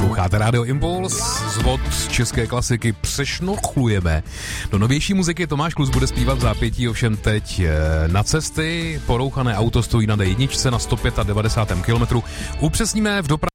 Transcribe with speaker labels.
Speaker 1: Posloucháte Radio Impuls, zvod české klasiky přešnorchlujeme. Do novější muziky Tomáš Klus bude zpívat v zápětí, ovšem teď na cesty. Porouchané auto stojí na D1 na 195 kilometru. Upřesníme v dopravě